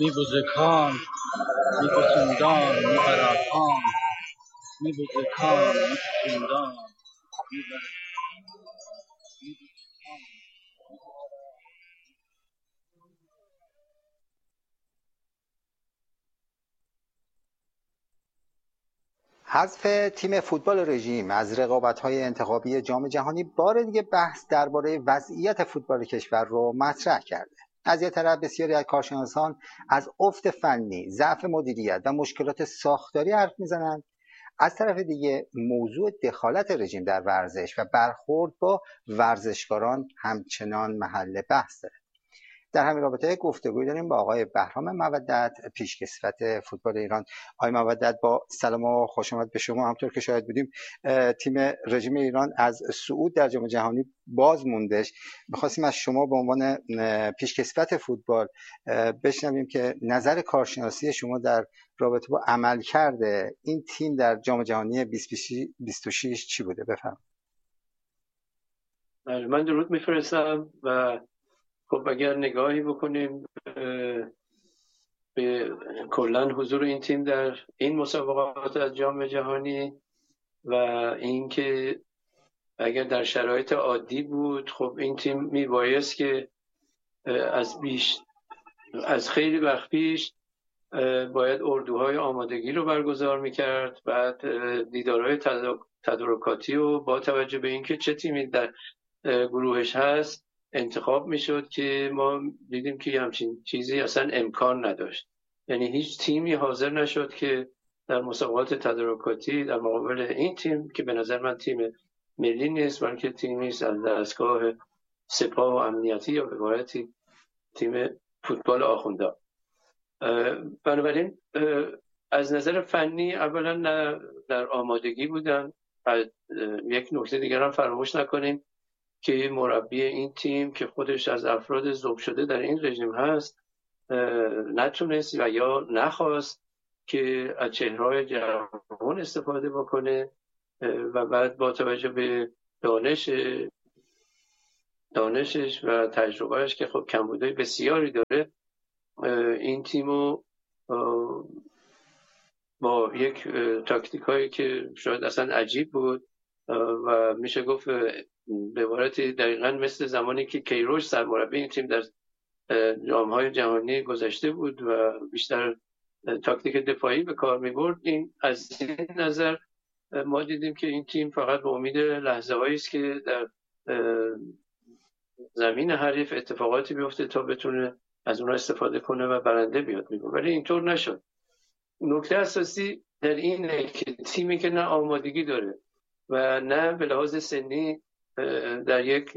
میبوزکان میپسندان میبران میبوزکان میپسندان میبران. حذف تیم فوتبال رژیم از رقابت‌های انتخابی جام جهانی بار دیگه بحث درباره وضعیت فوتبال کشور رو مطرح کرده. از یه طرف بسیاری از کارشناسان از افت فنی، ضعف مدیریت و مشکلات ساختاری حرف میزنند. از طرف دیگه موضوع دخالت رژیم در ورزش و برخورد با ورزشکاران همچنان محل بحث داره. در همین رابطه گفتگوی داریم با آقای بهرام مودت، پیشکسوت فوتبال ایران. آقای مودت، با سلام و خوش آمد به شما. همطور که شاهد بودیم تیم رژیم ایران از صعود در جام جهانی باز موندش. می‌خواستیم از شما به عنوان پیشکسوت فوتبال بشنویم که نظر کارشناسی شما در رابطه با عملکرد این تیم در جام جهانی 2026 چی بوده؟ بفرمایید. من درود میفرستم و خب اگر نگاهی بکنیم به کلا حضور این تیم در این مسابقات از جام جهانی و اینکه اگر در شرایط عادی بود خب این تیم میبایست که از خیلی وقت پیش باید اردوهای آمادگی رو برگزار میکرد، بعد دیدارهای تدارکاتی و با توجه به اینکه چه تیمی در گروهش هست انتخاب میشد که ما دیدیم که همچین چیزی اصلا امکان نداشت. یعنی هیچ تیمی حاضر نشد که در مسابقات تدارکاتی در مقابل این تیم که به نظر من تیم ملی نیست بلکه تیمی است از دستگاه سپاه و امنیتی یا حمایتی تیم فوتبال آخوندا. بنابراین از نظر فنی اولا نه در آمادگی بودن. یک نکته دیگر هم فراموش نکنیم که مربی این تیم که خودش از افراد ذوب شده در این رژیم هست نتونست و یا نخواست که از چهره‌های جوان استفاده بکنه و بعد با توجه به دانشش و تجربهش که خب کمبودهای بسیاری داره این تیمو با یک تاکتیکایی که شاید اصلا عجیب بود و میشه گفت به عبارتی دقیقاً مثل زمانی که کیروش سرمربی این تیم در جام‌های جهانی گذشته بود و بیشتر تاکتیک دفاعی به کار می‌برد. این از این نظر ما دیدیم که این تیم فقط به امید لحظه‌هایی است که در زمین حریف اتفاقاتی بیفته تا بتونه از اونها استفاده کنه و برنده بیاد بیرون، ولی اینطور نشد. نکته اساسی در اینه که تیمی که نه آمادگی داره و نه به لحاظ سنی در یک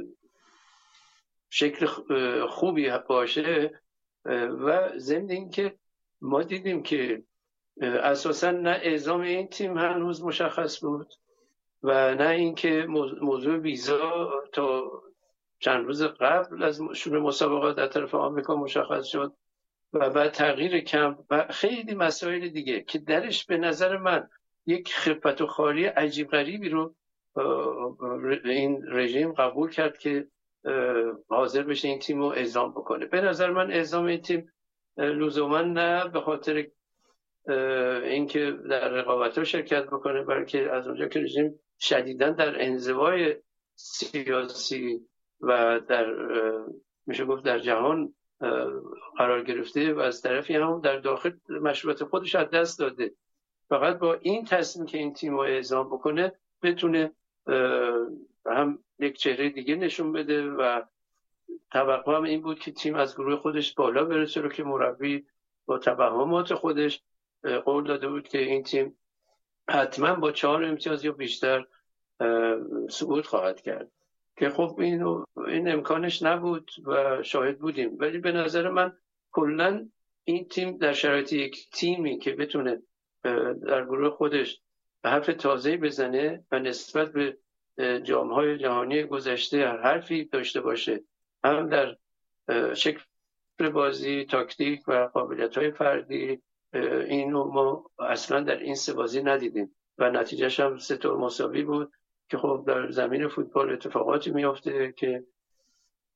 شکل خوبی باشه و ضمن اینکه ما دیدیم که اساسا نه اعزام این تیم هنوز مشخص بود و نه اینکه موضوع ویزا تا چند روز قبل از شروع مسابقات در طرف آمریکا مشخص شد و بعد تغییر کمپ و خیلی مسائل دیگه که درش به نظر من یک خفت و خاری عجیب غریبی رو این رژیم قبول کرد که حاضر بشه این تیم رو اعزام بکنه. به نظر من اعزام این تیم لزوما نه به خاطر اینکه در رقابت‌ها شرکت بکنه بلکه از اونجا که رژیم شدیداً در انزوای سیاسی و در میشه گفت در جهان قرار گرفته و از طرفی هم در داخل مشروعیت خودش از دست داده. فقط با این تصمیم که این تیم رو اعزام بکنه بتونه هم یک چهره دیگه نشون بده و توقع هم این بود که تیم از گروه خودش بالا بره، چرا که مربی با توهمات خودش قول داده بود که این تیم حتما با 4 امتیاز یا بیشتر صعود خواهد کرد که خب این امکانش نبود و شاهد بودیم. ولی به نظر من کلا این تیم در شرایط یک تیمی که بتونه در گروه خودش حرف تازه‌ای بزنه و نسبت به جام‌های جهانی گذشته حرفی داشته باشه، هم در شکل بازی، تاکتیک و قابلیت‌های فردی، اینو ما اصلا در این 3 بازی ندیدیم و نتیجهش هم 3 مساوی بود که خب در زمین فوتبال اتفاقاتی میفته که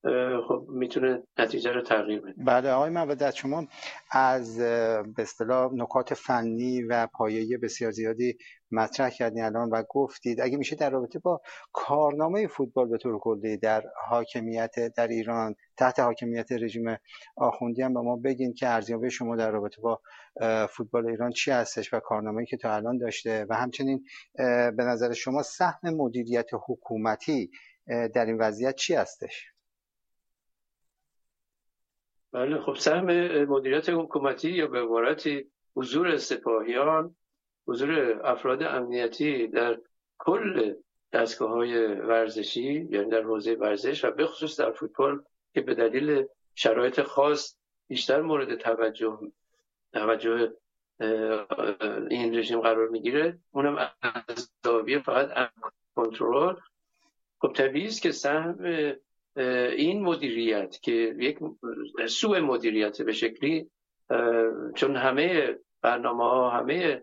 خب میتونه نتیجه رو تغییر بده. بله آقای مودت، شما از به اصطلاح نکات فنی و پایه‌ای بسیار زیادی مطرح کردین الان و گفتید اگه میشه در رابطه با کارنامه فوتبال به طور کلی در ایران تحت حاکمیت رژیم آخوندی هم به ما بگین که ارزیابی شما در رابطه با فوتبال ایران چی هستش و کارنامه‌ای که تا الان داشته و همچنین به نظر شما سهم مدیریت حکومتی در این وضعیت چی هستش؟ بله خب سهم مدیریت حکومتی یا به عبارتی حضور سپاهیان، حضور افراد امنیتی در کل دستگاه‌های ورزشی، یعنی در حوزه ورزش و به خصوص در فوتبال که به دلیل شرایط خاص بیشتر مورد توجه این رژیم قرار میگیره، اونم از زاویه فقط کنترل. خب طبیعی است که سهم این مدیریت که یک سوء مدیریت به شکلی، چون همه برنامه‌ها، همه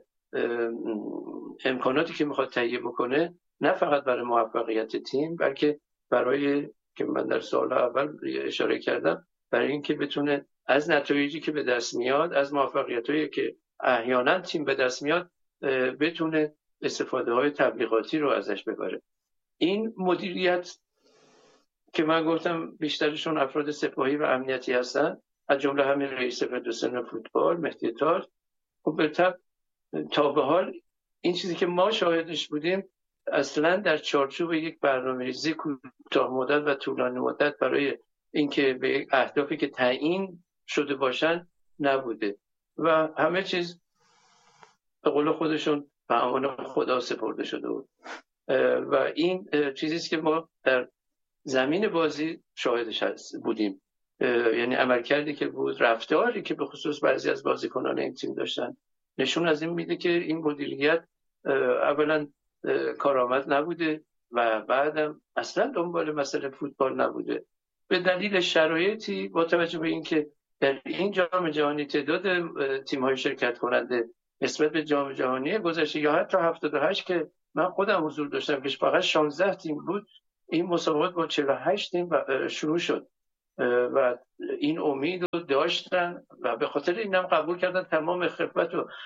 امکاناتی که میخواد تهیه بکنه نه فقط برای موفقیت تیم بلکه برای که من در سال اول اشاره کردم برای اینکه بتونه از نتایجی که به دست میاد، از موفقیتایی که احیانا تیم به دست میاد، بتونه استفاده های تبلیغاتی رو ازش ببره. این مدیریت که من گفتم بیشترشون افراد سپاهی و امنیتی هستن، از جمله همین رئیس فدراسیون فوتبال مهدی تاج. خب بالطبع تا به حال این چیزی که ما شاهدش بودیم اصلا در چارچوب یک برنامه‌ریزی کوتاه مدت و طولانی مدت برای اینکه به اهدافی که تعیین شده باشن نبوده و همه چیز به قول خودشون به امان خدا سپرده شده بود و این چیزی است که ما در زمین بازی شاهدش بودیم. یعنی عملکردی که بود، رفتاری که به خصوص بعضی از بازیکنان این تیم داشتن، نشون از این میده که این مدیریت اولا کارآمد نبوده و بعدم اصلا دنبال مسئله فوتبال نبوده به دلیل شرایطی با توجه به اینکه در این جام جهانی تعداد تیم‌های شرکت کننده نسبت به جام جهانی گذشته یا حتی 78 که من خودم حضور داشتم که فقط 16 تیم بود، این مسابقات با 48 تیم شروع شد و این امید رو داشتن و به خاطر اینم قبول کردن تمام خفت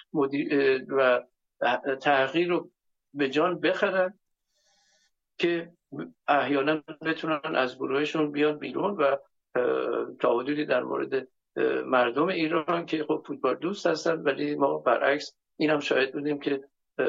و تغییر رو به جان بخرن که احیانا بتونن از گروهشون بیان بیرون و تا حدودی در مورد مردم ایران که خب فوتبال دوست هستن، ولی ما برعکس این هم شاهد بودیم که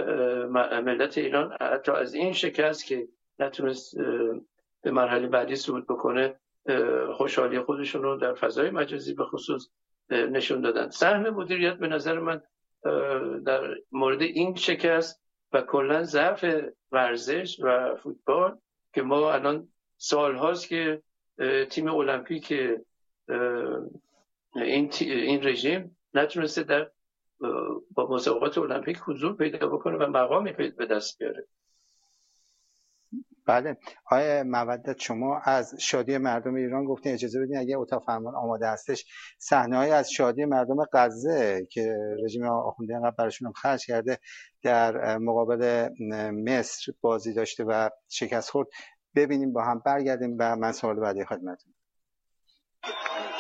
ملت ایران حتی از این شکست که نتونست به مرحله بعدی صعود بکنه خوشحالی خودشون رو در فضای مجازی به خصوص نشون دادن. سهم مدیریت به نظر من در مورد این شکست و کلا ضعف ورزش و فوتبال که ما الان سال هاست که تیم المپیک این رژیم نتونسته در با مسابقات المپیک حضور پیدا بکنه و مقامی به دست بیاره. بله آقای مودت، شما از شادی مردم ایران گفتین، اجازه بدین اگه اتاق فرمان آماده هستش صحنه‌ای از شادی مردم غزه که رژیم آخوندی انقدر براشون خرج کرده در مقابل مصر بازی داشته و شکست خورد ببینیم، با هم برگردیم و من سوال بعدی خدمتتون.